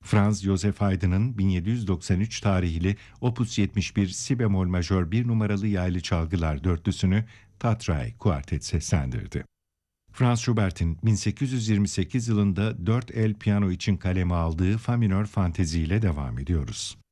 Franz Joseph Haydn'ın 1793 tarihli Opus 71 si bemol majör 1 numaralı yaylı çalgılar dörtlüsünü Tatray Kuartet seslendirdi. Franz Schubert'in 1828 yılında 4 el piyano için kaleme aldığı Fa minör Fantezi ile devam ediyoruz.